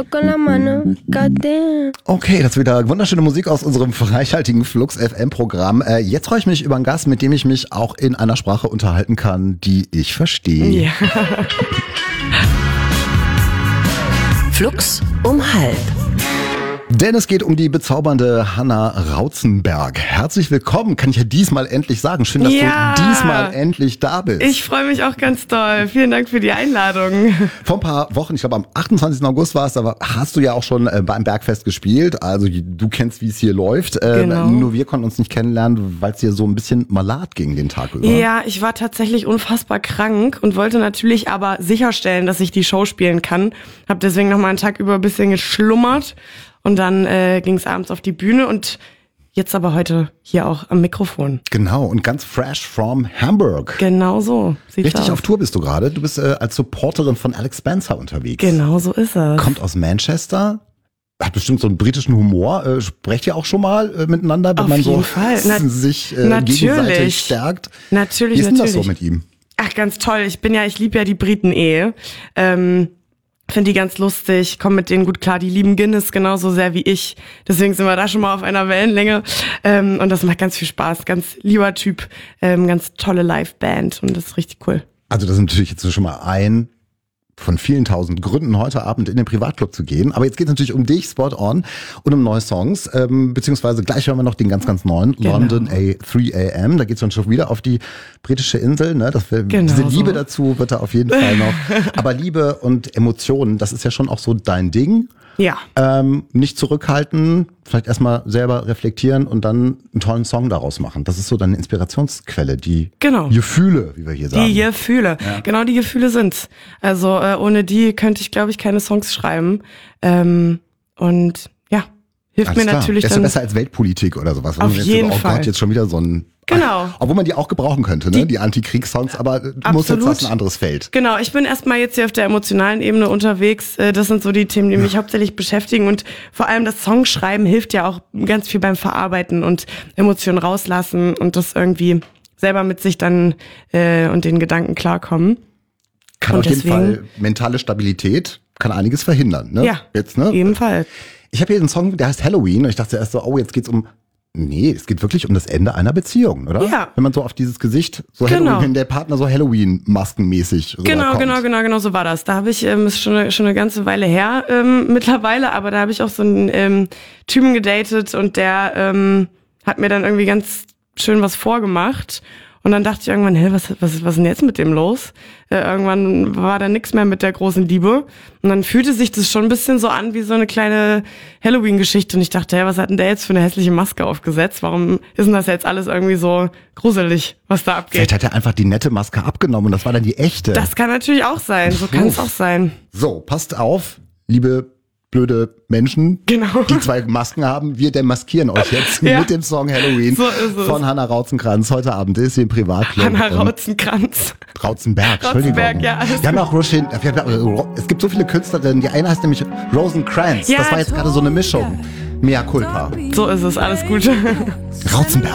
fue con la mano. Goddamn. Okay, das ist wieder wunderschöne Musik aus unserem reichhaltigen Flux FM-Programm. Jetzt freue ich mich über einen Gast, mit dem ich mich auch in einer Sprache unterhalten kann, die ich verstehe. Ja. Flux um halb. Denn es geht um die bezaubernde Hannah Rautzenberg. Herzlich willkommen, kann ich ja diesmal endlich sagen. Schön, dass du diesmal endlich da bist. Ich freue mich auch ganz doll. Vielen Dank für die Einladung. Vor ein paar Wochen, ich glaube am 28. August war es, da hast du ja auch schon beim Bergfest gespielt. Also du kennst, wie es hier läuft. Genau. Nur wir konnten uns nicht kennenlernen, weil es dir so ein bisschen malat ging den Tag über. Ja, ich war tatsächlich unfassbar krank und wollte natürlich aber sicherstellen, dass ich die Show spielen kann. Hab deswegen noch mal einen Tag über ein bisschen geschlummert. Und dann ging es abends auf die Bühne und jetzt aber heute hier auch am Mikrofon. Genau, und ganz fresh from Hamburg. Genau so sieht's Richtig aus. auf Tour bist du gerade. Du bist als Supporterin von Alex Spencer unterwegs. Genau so ist es. Kommt aus Manchester. Hat bestimmt so einen britischen Humor. Sprecht ihr auch schon mal miteinander, wenn Auf man jeden so Fall. sich gegenseitig stärkt? Natürlich, Wie ist denn das so mit ihm? Ach, ganz toll. Ich liebe ja die Briten Finde die ganz lustig, komme mit denen gut klar. Die lieben Guinness genauso sehr wie ich. Deswegen sind wir da schon mal auf einer Wellenlänge. Und das macht ganz viel Spaß. Ganz lieber Typ, ganz tolle Liveband und das ist richtig cool. Also das ist natürlich jetzt schon mal ein von vielen tausend Gründen, heute Abend in den Privatclub zu gehen. Aber jetzt geht es natürlich um dich, Spot On, und um neue Songs. Beziehungsweise gleich hören wir noch den ganz, ganz neuen, genau. London 3 AM. Da geht es dann schon wieder auf die britische Insel. Ne? Diese Liebe dazu wird da auf jeden Fall noch. Aber Liebe und Emotionen, das ist ja schon auch so dein Ding. Ja. Nicht zurückhalten, vielleicht erstmal selber reflektieren und dann einen tollen Song daraus machen. Das ist so deine Inspirationsquelle, die Gefühle, wie wir hier sagen. Die Gefühle, genau, die Gefühle sind's. Also ohne die könnte ich, glaube ich, keine Songs schreiben. Und ja, hilft mir natürlich dann. Das ist ja besser als Weltpolitik oder sowas. Auf jeden Fall. Oh Gott, jetzt schon wieder so ein... Genau. Obwohl man die auch gebrauchen könnte, ne? Die Antikriegssongs, aber du musst jetzt was ein anderes Feld. Genau, ich bin erstmal jetzt hier auf der emotionalen Ebene unterwegs. Das sind so die Themen, die mich hauptsächlich beschäftigen und vor allem das Songschreiben hilft ja auch ganz viel beim Verarbeiten und Emotionen rauslassen und das irgendwie selber mit sich dann und den Gedanken klarkommen. Kann auf jeden Fall mentale Stabilität, kann einiges verhindern, ne? Ja, jetzt, ne? ebenfalls. Ich habe hier einen Song, der heißt Halloween und ich dachte erst so, oh, jetzt geht's um... Nee, es geht wirklich um das Ende einer Beziehung, oder? Ja. Wenn man so auf dieses Gesicht, so Halloween, wenn der Partner so Halloween-maskenmäßig Genau, so war das. Da habe ich, ist schon eine ganze Weile her mittlerweile, aber da habe ich auch so einen Typen gedatet und der hat mir dann irgendwie ganz schön was vorgemacht. Und dann dachte ich irgendwann, was ist denn jetzt mit dem los? Irgendwann war da nichts mehr mit der großen Liebe. Und dann fühlte sich das schon ein bisschen so an wie so eine kleine Halloween-Geschichte. Und ich dachte, was hat denn der jetzt für eine hässliche Maske aufgesetzt? Warum ist denn das jetzt alles irgendwie so gruselig, was da abgeht? Vielleicht hat er einfach die nette Maske abgenommen und das war dann die echte. Das kann natürlich auch sein. So kann es auch sein. So, passt auf, liebe blöde Menschen, die zwei Masken haben. Wir demaskieren euch jetzt mit dem Song Halloween von Hannah Rautzenkranz. Heute Abend ist sie im Privatclub. Hannah Rautzenkranz. Rautzenberg, Entschuldigung. Wir haben auch es gibt so viele Künstlerinnen. Die eine heißt nämlich Rosencrantz. Das war jetzt gerade so eine Mischung. Mea culpa. So ist es, alles Gute. Rautzenberg.